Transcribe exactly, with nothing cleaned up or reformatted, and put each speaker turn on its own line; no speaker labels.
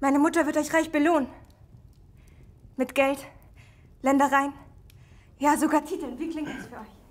Meine Mutter wird euch reich belohnen. Mit Geld, Ländereien, ja sogar Titeln. Wie klingt das für euch?